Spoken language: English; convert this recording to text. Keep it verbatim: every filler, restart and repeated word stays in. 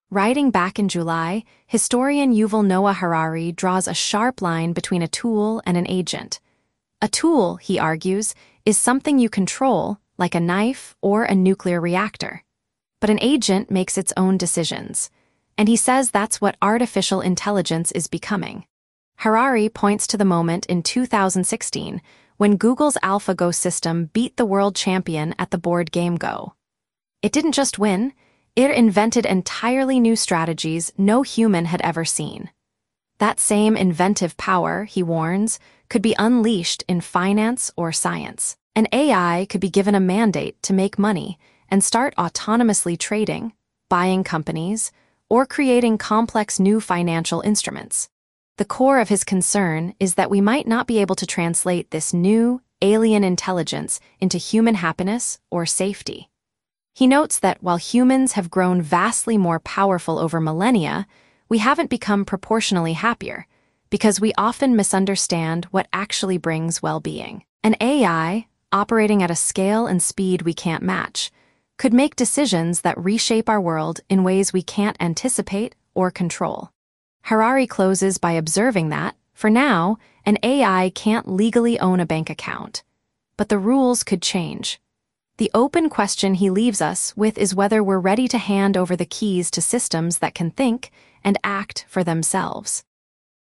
Writing back in July, historian Yuval Noah Harari draws a sharp line between a tool and an agent. A tool, he argues, is something you control, like a knife or a nuclear reactor. But an agent makes its own decisions, and he says that's what artificial intelligence is becoming. Harari points to the moment in two thousand sixteen when Google's AlphaGo system beat the world champion at the board game Go. It didn't just win, it invented entirely new strategies no human had ever seen. That same inventive power, he warns, could be unleashed in finance or science. An A I could be given a mandate to make money and start autonomously trading, buying companies, or creating complex new financial instruments. The core of his concern is that we might not be able to translate this new, alien intelligence into human happiness or safety. He notes that while humans have grown vastly more powerful over millennia, we haven't become proportionally happier, because we often misunderstand what actually brings well-being. An A I, operating at a scale and speed we can't match, could make decisions that reshape our world in ways we can't anticipate or control. Harari closes by observing that, for now, an A I can't legally own a bank account. But the rules could change. The open question he leaves us with is whether we're ready to hand over the keys to systems that can think and act for themselves.